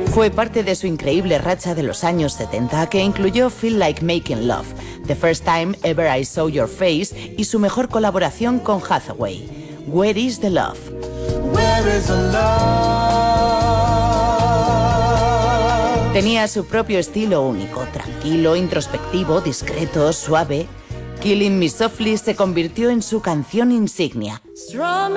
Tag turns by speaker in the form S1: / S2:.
S1: Fue parte de su increíble racha de los años 70, que incluyó Feel Like Making Love, The First Time Ever I Saw Your Face y su mejor colaboración con Hathaway, Where Is the Love. Where is the love? Tenía su propio estilo único, tranquilo, introspectivo, discreto, suave. Killing Me Softly se convirtió en su canción insignia.